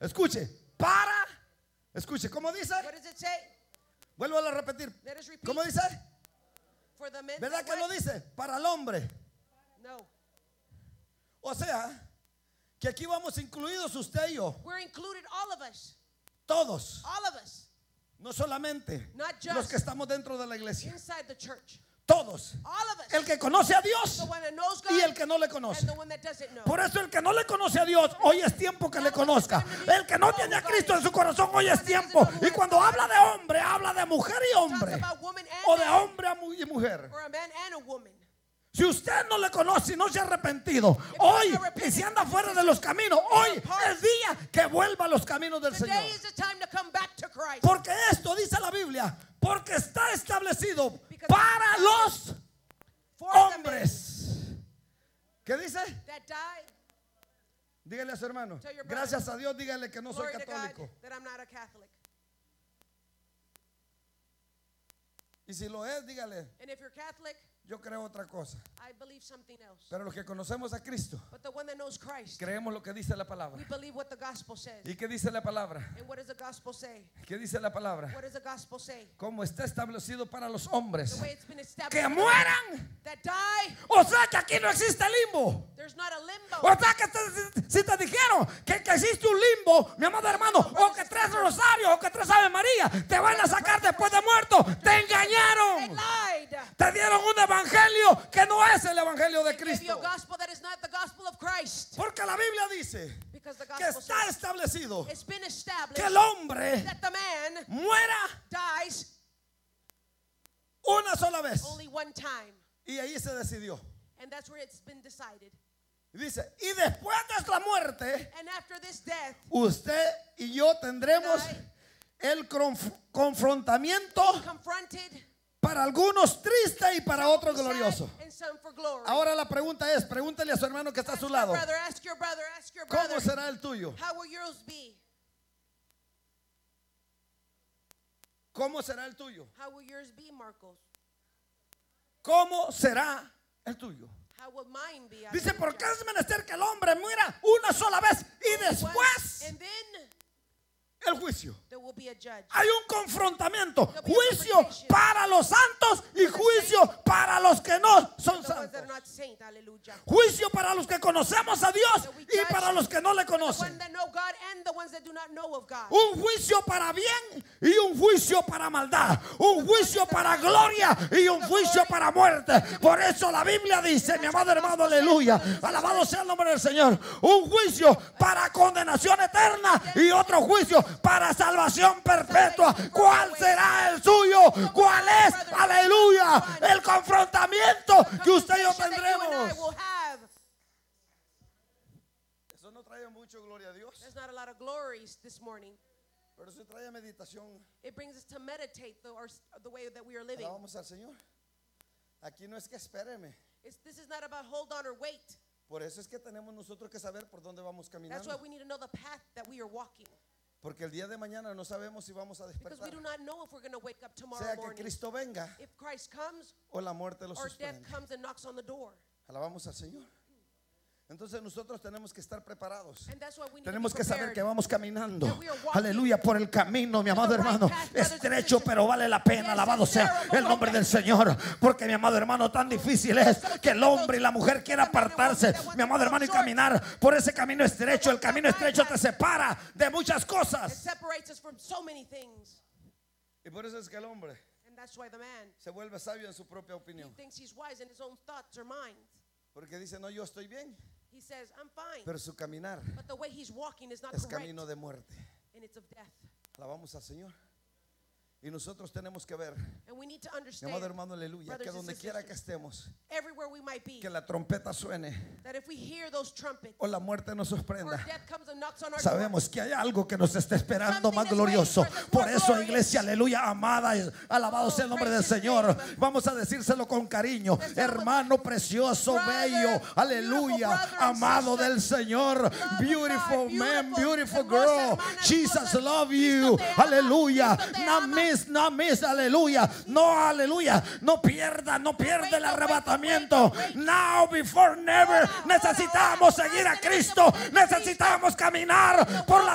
Escuche, escuche, ¿cómo dice? What does it say? Vuelvo a repetir. Let us repeat. ¿Cómo dice? For the men. ¿Verdad that que lo what? dice? Para el hombre. No. O sea, que aquí vamos incluidos usted y yo. We're included, all of us. Todos. All of us. No solamente Not just los que estamos dentro de la iglesia. inside the church. Todos. All of us. El que conoce a Dios The one that knows God y el que no le conoce. and the one that doesn't know. Por eso el que no le conoce a Dios, hoy es tiempo que le conozca. El que no tiene a Cristo en su corazón, hoy es tiempo. Y cuando habla de hombre, habla de mujer y hombre. Talks about woman and O de man, hombre y mujer. or a man and a woman. Si usted no le conoce y no se ha arrepentido, hoy, y si anda fuera de los caminos, hoy es día que vuelva a los caminos del Señor. Today is the time to come back to Christ. Porque esto dice la Biblia, porque está establecido para los For the men hombres. ¿Qué dice? that die, Dígale a su hermano. Tell your brother. Gracias a Dios, dígale que no soy glory to God católico. that I'm not a Catholic. Y si lo es, dígale, And if you're Catholic, yo creo otra cosa. I believe something else. Pero los que conocemos a Cristo, But the one that knows Christ, creemos lo que dice la palabra. we believe what the gospel says. ¿Y qué dice la palabra? And what does the gospel say? ¿Qué dice la palabra? What does the gospel say? Como está establecido para los hombres The way it's been established que for the mueran. men that die, O sea que aquí no existe limbo. there's not a limbo. O sea que si te dijeron que existe un limbo, mi amado hermano, o que 3 rosarios, o que 3 Ave María, te van a sacar después de muerto, te They engañaron. lied. Te dieron un evangelio que no es el evangelio de They gave you a Cristo. gospel that is not the gospel of Christ. Porque la Biblia dice Because the que gospel está says establecido it's been established que el hombre that the man muera dies una sola vez. only one time. Y ahí se decidió. And that's where it's been decided. Y dice, y después de la muerte, And after this death, usted y yo tendremos el confrontamiento, confronted, para algunos triste y para otros glorioso. sad, and some for glory. Ahora la pregunta es, pregúntele a su hermano que está a su Ask lado, your brother, ask your brother, ask your ¿cómo brother. será el tuyo? How will yours be? ¿Cómo será el tuyo? How will yours be, Marcos? ¿Cómo será el tuyo? How will mine be? Dice, ¿por qué es menester que el hombre muera una sola vez y después And then el juicio? there will be a judge. Hay un confrontamiento, juicio para los santos y juicio para los que no son The ones that santos. are not saint, hallelujah. Juicio para los que conocemos a Dios y para los que no le The ones conocen. that know God and the ones that do not know of God. Un juicio para bien y un juicio para maldad. Un juicio para gloria y un juicio para muerte. Por eso la Biblia dice, mi amado hermano, aleluya, alabado sea el nombre del Señor. Un juicio para condenación eterna y otro juicio para salvación perpetua. ¿Cuál será el suyo? ¿Cuál es? Aleluya. El confrontamiento que usted y yo That you and I tendremos. will have. Eso no trae mucho gloria a Dios, There's not a lot of glories this morning. pero eso trae meditación. It brings us to meditate the way that we are living. Alabamos al Señor. Aquí no es que espéreme. This is not about hold on or wait. Por eso es que tenemos nosotros que saber por dónde vamos That's caminando. why we need to know the path that we are walking. Porque el día de mañana no sabemos si vamos a Because we despertar. do not know if we're going to wake up tomorrow Sea que morning. Cristo venga If Christ comes o la muerte lo or death suspende. comes and knocks on the door. Alabamos al Señor. Entonces nosotros tenemos que estar preparados. And that's why we need Tenemos to que be saber prepared. que vamos caminando, That we are walking aleluya, por el camino, mi amado the right hermano, path, brothers and estrecho, sisters. pero vale la pena. Yes, Alabado it's sea terrible, el nombre but del Señor. Porque mi amado hermano, tan difícil es que el hombre y la mujer quieran apartarse, mi amado hermano, y caminar por ese camino estrecho. El camino estrecho te separa de muchas It cosas. separates us from so many things. Y por eso es que el hombre And that's why the man, se vuelve sabio en su propia he opinión. thinks he's wise in his own thoughts or minds. Porque dice, no, yo estoy bien, He says, I'm fine. pero su caminar But the way he's walking is not es correct. camino de muerte. And it's of death. Alabamos al Señor. Y nosotros tenemos que ver, And we need to mi understand, amado hermano, aleluya, brothers que and donde quiera que sisters, estemos, everywhere we might be, que la trompeta suene that if we hear those trumpets o la muerte nos or sorprenda, death comes and knocks on our door, sabemos que hay algo que nos está esperando Something más is glorioso. waiting for us, Por more eso, glorious. iglesia, aleluya, amada, alabado sea el nombre del precious Señor. name. Vamos a decírselo con cariño, Let's tell him, hermano precioso, brother, bello, aleluya, beautiful brother and amado sister, del Señor, love of beautiful God, man, beautiful hermosa girl, hermana, Jesus hermosa, love Cristo you, te ama, aleluya, Cristo te no ama. miss, aleluya, no, aleluya, no pierda wait, el no, wait, arrebatamiento. wait. Now before never, Ahora, necesitamos ahora, seguir a tenemos que Cristo, seguir a Cristo. necesitamos caminar por la